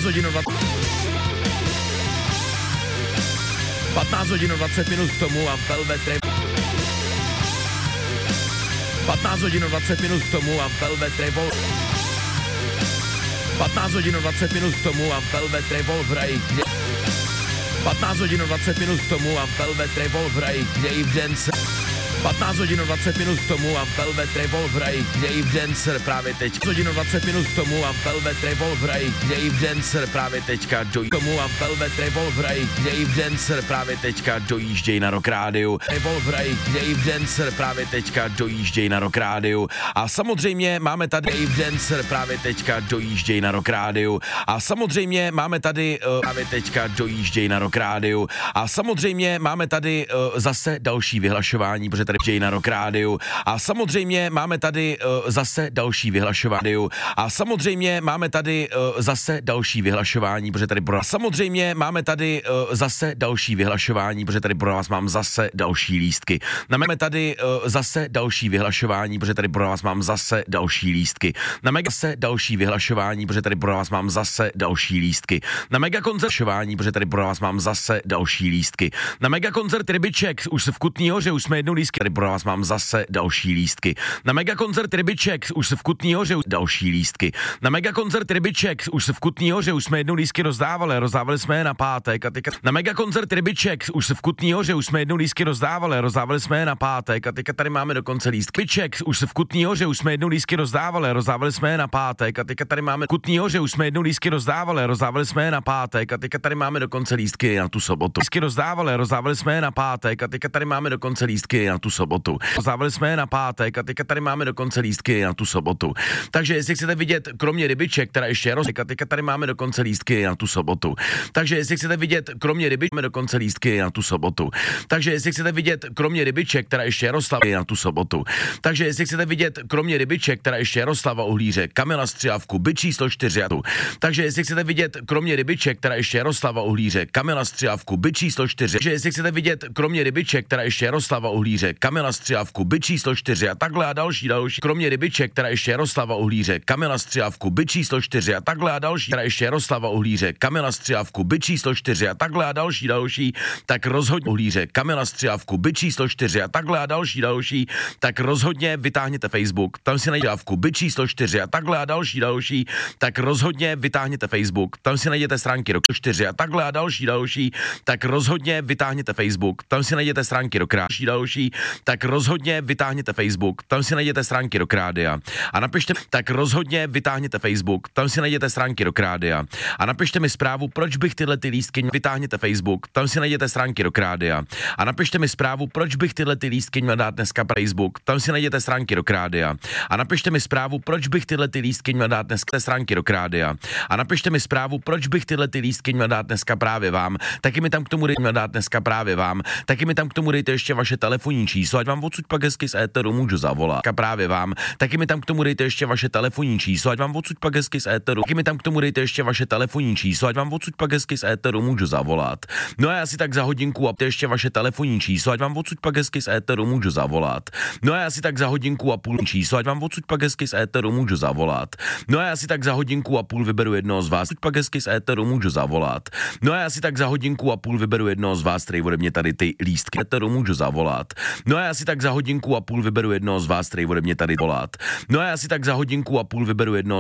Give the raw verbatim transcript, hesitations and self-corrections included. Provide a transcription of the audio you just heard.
patnáct hodin patnáct hodin dvacet minut k tomu a Velvetry. patnáct hodin dvacet minut k tomu a Velvetry vol. patnáct hodin dvacet minut k tomu a Velvetry vol v raji. patnáct hodin dvacet minut k tomu a Velvetry vol v raji. Dave Dancer. patnáct hodin dvacet minut k tomu a Velvetry vol v raji. Dave Dancer právě teď. patnáct hodin dvacet minut k tomu a Velvetry vol v raji. Dave Dancer právě teďka do tomu a Velvetry vol v raji. Dave Dancer právě teďka dojížděj na Rock Rádiu. Vol v raji. Dave Dancer právě teďka dojížděj na Rock Rádiu. A samozřejmě máme tady Dave Dancer právě teďka dojížděj na Rock Rádiu. A samozřejmě máme tady uh, právě teďka dojížděj na Rock Rádiu. A samozřejmě máme tady uh, zase další vyhlašování, protože tady dojížděj na Rock Rádiu. A samozřejmě máme tady uh, zase další vyhlašování. A samozřejmě máme tady uh, zase další vyhlašování, protože tady pro nás samozřejmě máme tady uh, zase další vyhlašování, protože tady pro vás mám zase další lístky. Máme tady uh, zase další vyhlašování, protože tady pro vás mám zase další lístky. Na mega se další vyhlašování, protože tady pro vás mám zase další lístky. Na mega koncertování, protože tady pro vás mám zase další lístky. Na mega koncert Rybiček už v Kutný Hoře už jsme jednou lístky, tady pro vás mám zase další lístky. Na mega koncert Rybiček už v Kutný Hoře další lístky. Na mega koncert Rybiček už v Kutný Hoře už jsme jednou lístky rozdávali, rozdávali jsme je na pátek a teďka na mega koncert Rybiček už v Kutný Hoře už jsme jednou lístky rozdávali, rozdávali jsme je na pátek a teďka tady máme dokonce lístky. Rybiček už v Kutný Hoře už jsme jednou lístky rozdávali, rozdávali jsme je na pátek a teďka tady máme Kutný Hoře už jsme jednou lístky rozdávali, rozdávali jsme je na pátek a teďka tady máme dokonce lístky na tu sobotu. Lístky rozdávali, rozdávali jsme je na pátek a teďka tady máme dokonce lístky na tu sobotu. Rozdávali jsme je na pátek a teďka tady máme dokonce lístky na tu sobotu. Takže jestli chcete vidět kromě Rybiček, která ještě roz, a teďka tady máme dokonce lístky na tu sobotu. Takže jestli chcete vidět kromě Rybiček, máme dokonce lístky na tu sobotu. Takže jestli chcete vidět kromě Rybiček, která ještě Jaroslava na tu sobotu. Takže jestli chcete vidět kromě Rybiček, která ještě Jaroslava Uhlíře, Kamila Střihavku, byt číslo čtyři. Takže jestli chcete vidět kromě Rybiček, která ještě Jaroslava Uhlíře, Kamila Střihavku, byt číslo čtyři. Takže jestli chcete vidět kromě Rybiček, která ještě Jaroslava Uhlíře, Kamila Střihavku, byt číslo čtyři a takhle a další další. Kromě Rybiček, která ještě Jaroslava Uhlíře, Kamila Střihavku, byt číslo čtyři a takhle a další. Která ještě Jaroslava Uhlíře, Kamila Střihavku, byt číslo čtyři a takhle a další další. Tak rozhodně Uhlíře, Kamila Střihavku, byt číslo čtyři a takhle a další další. Tak rozhodně vytáhněte Facebook, tam si najděte Střihavku, byt číslo čtyři a takhle a další další. Tak rozhodně vytáhněte Facebook, tam si najděte stránky Rock čtyři a takhle a další další. Tak rozhodně vytáhněte Facebook, tam si najděte stránky Rock další další. Tak rozhodně vytáhněte Facebook, tam si najděte stránky Rock Rádia a napište, tak rozhodně vytáhněte Facebook, tam si najděte stránky Rock Rádia a napište mi zprávu, proč bych tyhle ty lístky, vytáhněte Facebook, tam si najděte stránky Rock Rádia a napište mi zprávu, proč bych tyhle ty lístky měl dát dneska Facebook, tam si najděte stránky Rock Rádia a napište mi zprávu, proč bych tyhle ty lístky měl dát dneska stránky Rock Rádia a napište mi zprávu, proč bych tyhle ty lístky měl dát dneska právě vám, taky mi tam k tomu dejte, měl dát dneska právě vám, taky mi tam k tomu dejte ještě vaše telefonní číslo, ať vám odsud pak hezky z éteru můžu zavolat. Právě vám, taky mi tam k tomu dejte ještě vaše telefonní číslo, ať vám odsud pak hezky z éteru. Taky mi tam k tomu dejte ještě vaše telefonní číslo, ať vám odsud pak hezky z éteru můžu zavolat. No a já si tak za hodinku a ještě vaše telefonní číslo, ať vám odsud pak hezky z éteru můžu zavolat. No a já si tak za hodinku a půl číslo, ať vám odsud pak hezky z éteru můžu zavolat. No a já si tak za hodinku a půl vyberu jednoho z vás, pak hezky z éteru můžu zavolat. No a já si tak za hodinku a půl vyberu jednoho z vás, který ode mě tady ty lístky éteru můžu zavolat. No a já si tak za hodinku a půl vyberu jednoho z vás, který ode mě tady volat. No a já si tak za hodinku a půl vyberu jednoho